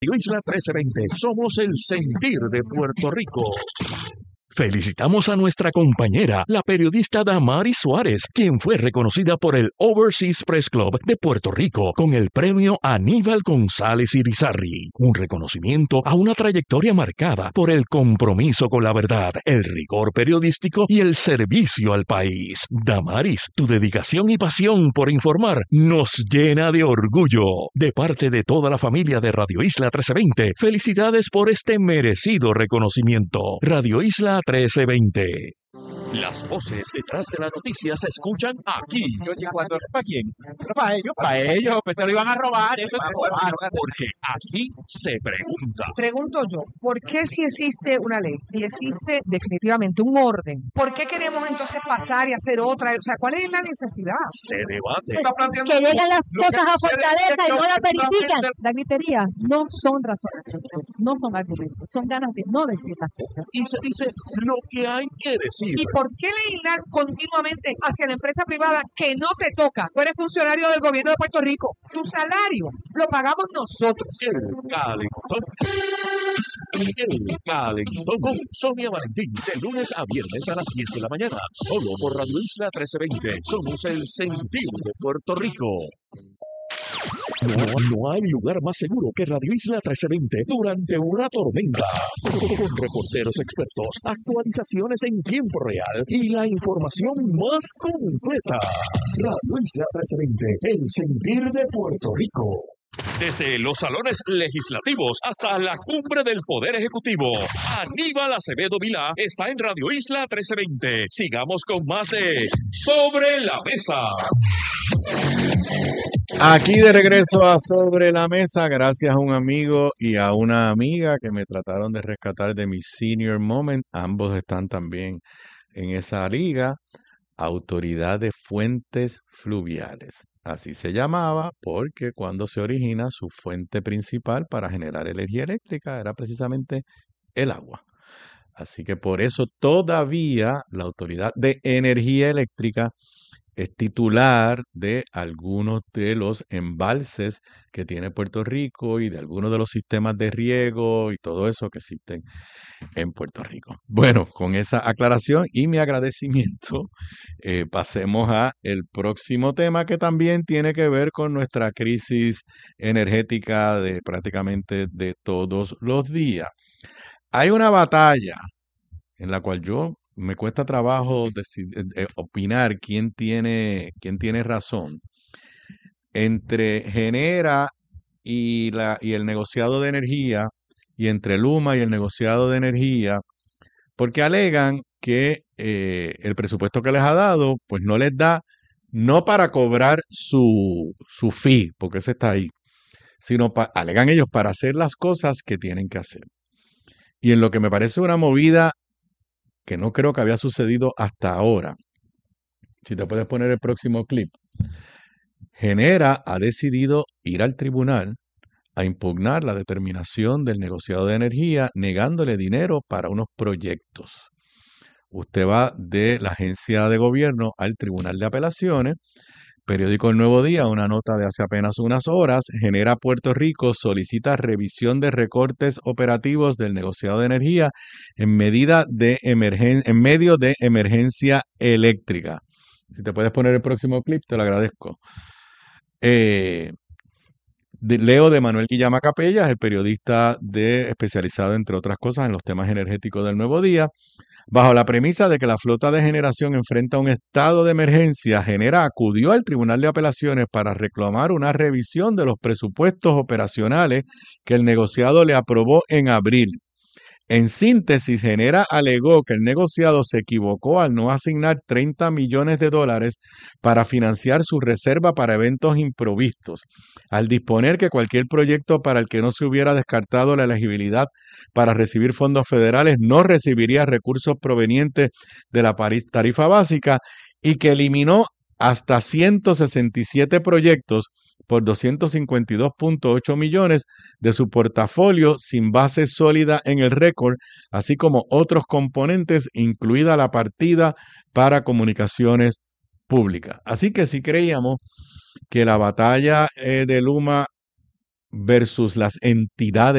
Isla 1320, somos el sentir de Puerto Rico. Felicitamos a nuestra compañera, la periodista Damaris Suárez, quien fue reconocida por el Overseas Press Club de Puerto Rico con el premio Aníbal González Irizarry, un reconocimiento a una trayectoria marcada por el compromiso con la verdad, el rigor periodístico y el servicio al país. Damaris, tu dedicación y pasión por informar nos llena de orgullo. De parte de toda la familia de Radio Isla 1320, felicidades por este merecido reconocimiento. Radio Isla 1320. Las voces detrás de la noticia se escuchan aquí. ¿Para quién? Para ellos, pues se lo iban a robar. Eso es robar. Porque aquí se pregunta. Pregunto yo, ¿por qué si existe una ley y existe definitivamente un orden? ¿Por qué queremos entonces pasar y hacer otra? O sea, ¿cuál es la necesidad? Se debate. Que llegan las cosas a Fortaleza y no las verifican. La gritería no son razones, no son argumentos, son ganas de no decir las cosas. Y se dice lo que hay que decir. ¿Y por qué legislar continuamente hacia la empresa privada que no te toca? Tú eres funcionario del gobierno de Puerto Rico. Tu salario lo pagamos nosotros. El Calentón. El Calentón con Sonia Valentín, de lunes a viernes a las 10 de la mañana. Solo por Radio Isla 1320. Somos el sentir de Puerto Rico. No hay lugar más seguro que Radio Isla 1320 durante una tormenta. Con reporteros expertos, actualizaciones en tiempo real y la información más completa. Radio Isla 1320, el sentir de Puerto Rico. Desde los salones legislativos hasta la cumbre del Poder Ejecutivo, Aníbal Acevedo Vilá está en Radio Isla 1320. Sigamos con más de Sobre la Mesa. Aquí de regreso a Sobre la Mesa, gracias a un amigo y a una amiga que me trataron de rescatar de mi senior moment. Ambos están también en esa liga. Autoridad de Fuentes Fluviales. Así se llamaba porque cuando se origina su fuente principal para generar energía eléctrica era precisamente el agua. Así que por eso todavía la Autoridad de Energía Eléctrica es titular de algunos de los embalses que tiene Puerto Rico y de algunos de los sistemas de riego y todo eso que existen en Puerto Rico. Bueno, con esa aclaración y mi agradecimiento, pasemos a el próximo tema que también tiene que ver con nuestra crisis energética de prácticamente de todos los días. Hay una batalla en la cual me cuesta trabajo opinar quién tiene razón entre Genera y el negociado de energía y entre Luma y el negociado de energía, porque alegan que el presupuesto que les ha dado pues no les da, no para cobrar su fee, porque ese está ahí, sino alegan ellos para hacer las cosas que tienen que hacer. Y en lo que me parece una movida que no creo que había sucedido hasta ahora. Si te puedes poner el próximo clip. Genera ha decidido ir al tribunal a impugnar la determinación del negociado de energía, negándole dinero para unos proyectos. Usted va de la agencia de gobierno al Tribunal de Apelaciones. Periódico El Nuevo Día, una nota de hace apenas unas horas. Genera Puerto Rico solicita revisión de recortes operativos del negociado de energía en medio de emergencia eléctrica. Si te puedes poner el próximo clip, te lo agradezco. Leo de Manuel Guillama Capellas, el periodista especializado, entre otras cosas, en los temas energéticos del Nuevo Día. Bajo la premisa de que la flota de generación enfrenta un estado de emergencia, Genera acudió al Tribunal de Apelaciones para reclamar una revisión de los presupuestos operacionales que el negociado le aprobó en abril. En síntesis, Genera alegó que el negociado se equivocó al no asignar $30 millones para financiar su reserva para eventos imprevistos, al disponer que cualquier proyecto para el que no se hubiera descartado la elegibilidad para recibir fondos federales no recibiría recursos provenientes de la tarifa básica y que eliminó hasta 167 proyectos por 252.8 millones de su portafolio sin base sólida en el récord, así como otros componentes, incluida la partida para comunicaciones públicas. Así que si creíamos que la batalla de Luma versus las entidades